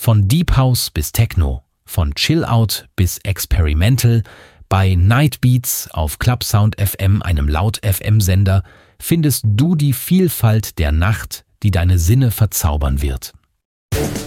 Von Deep House bis Techno, von Chill Out bis Experimental, bei Night Beats auf Club Sound FM, einem Laut-FM-Sender, findest du die Vielfalt der Nacht, die deine Sinne verzaubern wird.